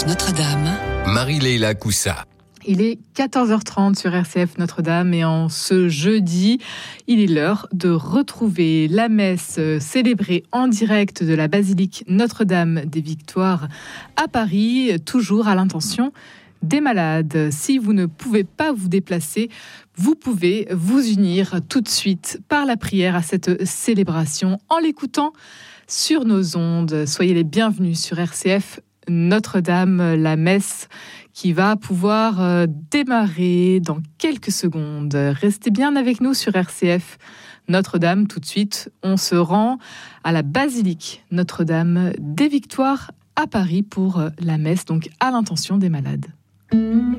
RCF Notre-Dame, Marie-Leila Coussa. Il est 14h30 sur RCF Notre-Dame et en ce jeudi, il est l'heure de retrouver la messe célébrée en direct de la basilique Notre-Dame des Victoires à Paris, toujours à l'intention des malades. Si vous ne pouvez pas vous déplacer, vous pouvez vous unir tout de suite par la prière à cette célébration en l'écoutant sur nos ondes. Soyez les bienvenus sur RCF Notre-Dame, la messe qui va pouvoir démarrer dans quelques secondes. Restez bien avec nous sur RCF Notre-Dame. Tout de suite, on se rend à la basilique Notre-Dame des Victoires à Paris pour la messe, donc à l'intention des malades.